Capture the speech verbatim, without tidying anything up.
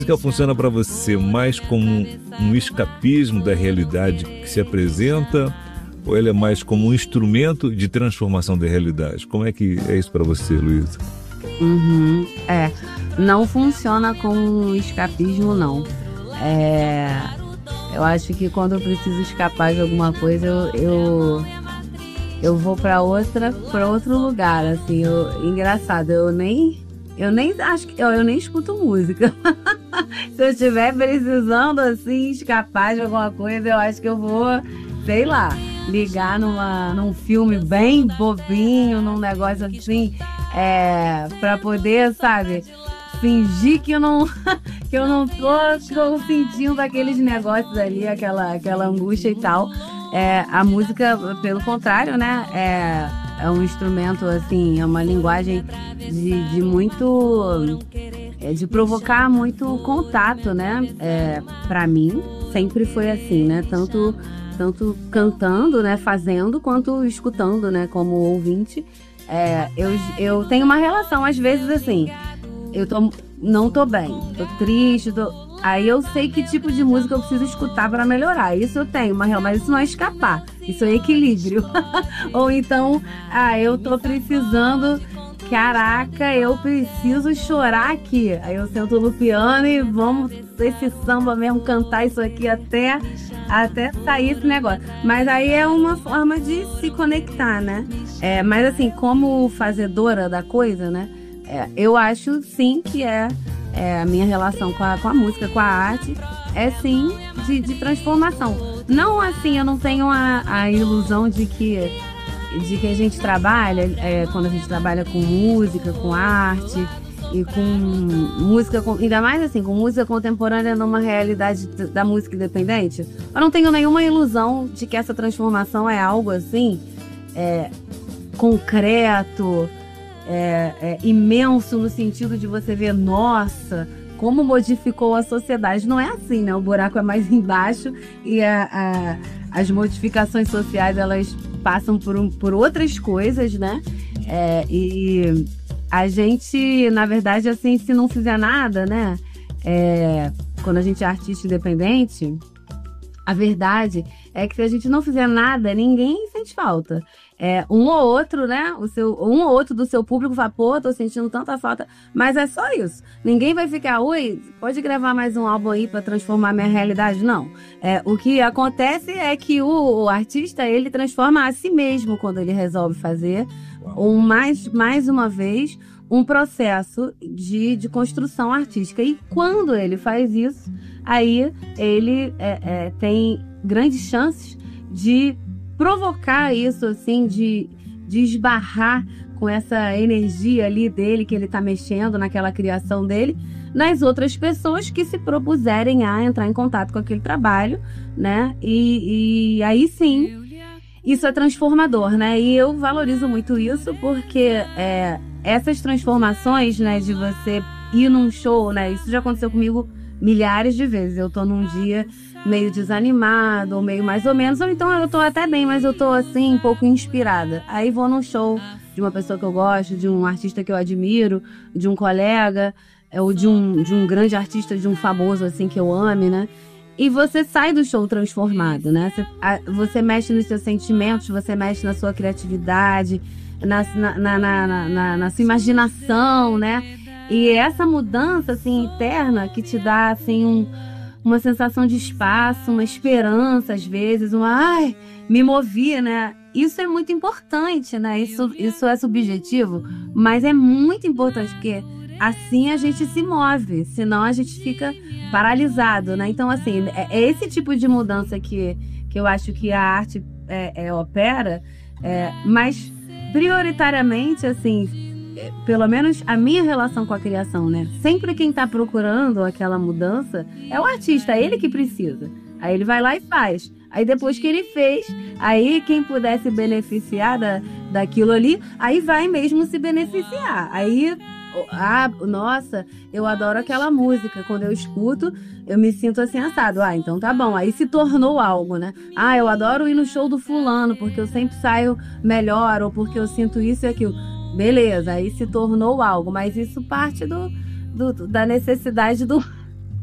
música funciona para você mais como um, um escapismo da realidade que se apresenta, ou ela é mais como um instrumento de transformação da realidade? Como é que é isso para você, Luísa? Uhum, é, não funciona como um escapismo, não. É, eu acho que quando eu preciso escapar de alguma coisa, eu, eu, eu vou para outra, para outro lugar, assim. Eu, engraçado, eu nem, eu nem acho que eu, eu nem escuto música. Se eu estiver precisando assim escapar de alguma coisa, eu acho que eu vou, sei lá, ligar numa, num filme bem bobinho, num negócio assim, é, para poder, sabe, fingir que eu não, que eu não tô, tô sentindo aqueles negócios ali, aquela, aquela angústia e tal. É, a música, pelo contrário, né, é, é um instrumento, assim, é uma linguagem de, de muito, é, de provocar muito contato, né, é, pra mim sempre foi assim, né, tanto, tanto cantando, né, fazendo, quanto escutando, né, como ouvinte. É, eu, eu tenho uma relação, às vezes, assim, eu tô, não tô bem, tô triste, tô... aí eu sei que tipo de música eu preciso escutar para melhorar. Isso eu tenho uma relação, mas isso não é escapar, isso é equilíbrio. Ou então, ah, eu tô precisando, caraca, eu preciso chorar aqui. Aí eu sento no piano e vamos esse samba mesmo, cantar isso aqui até, até sair esse negócio. Mas aí é uma forma de se conectar, né? É, mas assim, como fazedora da coisa, né? É, eu acho sim que é, é a minha relação com a, com a música, com a arte, é sim de, de transformação. Não assim, eu não tenho a, a ilusão de que, de que a gente trabalha, é, quando a gente trabalha com música, com arte e com música, com, ainda mais assim, com música contemporânea numa realidade da música independente. Eu não tenho nenhuma ilusão de que essa transformação é algo assim, é, concreto, É, é, imenso no sentido de você ver, nossa, como modificou a sociedade. Não é assim, né? O buraco é mais embaixo e a, a, as modificações sociais, elas passam por, um, por outras coisas, né? É, e a gente, na verdade, assim, se não fizer nada, né? É, quando a gente é artista independente, a verdade é que se a gente não fizer nada, ninguém sente falta. É, um ou outro, né? O seu, um ou outro do seu público fala, pô, tô sentindo tanta falta. Mas é só isso. Ninguém vai ficar, ui, pode gravar mais um álbum aí pra transformar minha realidade? Não. É, o que acontece é que o, o artista, ele transforma a si mesmo quando ele resolve fazer, um, mais, mais uma vez, um processo de, de construção artística. E quando ele faz isso, aí ele é, é, tem grandes chances de provocar isso, assim, de, de esbarrar com essa energia ali dele, que ele tá mexendo naquela criação dele, nas outras pessoas que se propuserem a entrar em contato com aquele trabalho, né? E, e aí sim, isso é transformador, né? E eu valorizo muito isso porque é, essas transformações, né, de você ir num show, né? Isso já aconteceu comigo milhares de vezes. Eu tô num dia meio desanimado, ou meio mais ou menos, ou então eu tô até bem, mas eu tô assim, um pouco inspirada. Aí vou num show de uma pessoa que eu gosto, de um artista que eu admiro, de um colega, ou de um, de um grande artista, de um famoso assim que eu ame, né? E você sai do show transformado, né? Você, a, você mexe nos seus sentimentos, você mexe na sua criatividade, na, na, na, na, na, na sua imaginação, né? E essa mudança assim interna que te dá assim um, uma sensação de espaço, uma esperança às vezes, uma ai, me movi, né? Isso é muito importante, né? Isso, isso é subjetivo, mas é muito importante porque assim a gente se move, senão a gente fica paralisado, né? Então, assim, é, é esse tipo de mudança que, que eu acho que a arte é, é, opera, é, mas prioritariamente, assim, pelo menos a minha relação com a criação, né? Sempre quem tá procurando aquela mudança é o artista, é ele que precisa. Aí ele vai lá e faz. Aí depois que ele fez, aí quem puder se beneficiar da, daquilo ali, aí vai mesmo se beneficiar. Aí, ah, nossa, eu adoro aquela música. Quando eu escuto, eu me sinto assim assado. Ah, então tá bom. Aí se tornou algo, né? Ah, eu adoro ir no show do fulano, porque eu sempre saio melhor, ou porque eu sinto isso e aquilo. Beleza, aí se tornou algo, mas isso parte do, do, da necessidade do,